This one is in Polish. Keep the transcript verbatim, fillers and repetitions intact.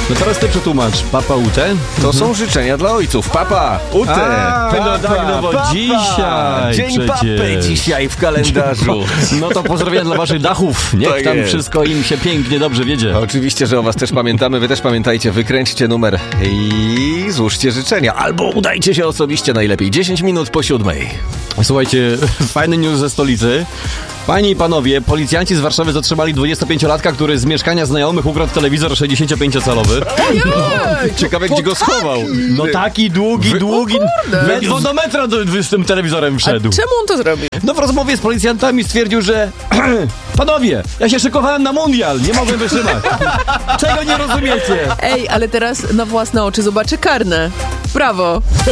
No teraz ty przetłumacz. Papa Ute? To są życzenia dla ojców. Papa, Ute. A, no tak, no bo papa. dzisiaj Dzień przecież. papy dzisiaj w kalendarzu. No to pozdrowienia dla waszych dachów. Niech Tak tam jest. wszystko im się pięknie, dobrze wiedzie. Oczywiście, że o was też pamiętamy. Wy też pamiętajcie, wykręćcie numer i złóżcie życzenia. Albo udajcie się osobiście najlepiej. dziesięć minut po siódmej. Słuchajcie, fajny news ze stolicy. Panie i panowie, policjanci z Warszawy zatrzymali dwudziestopęciolatka, który z mieszkania znajomych ukradł telewizor sześćdziesięciopęciocalowy. Ciekawe, gdzie go schował. No taki długi, Wy- długi. Ledwo do metra do, z tym telewizorem wszedł. Czemu on to zrobił? No w rozmowie z policjantami stwierdził, że panowie, ja się szykowałem na mundial, nie mogłem wytrzymać. Czego nie rozumiecie? Ej, ale teraz na własne oczy zobaczy karne. Brawo.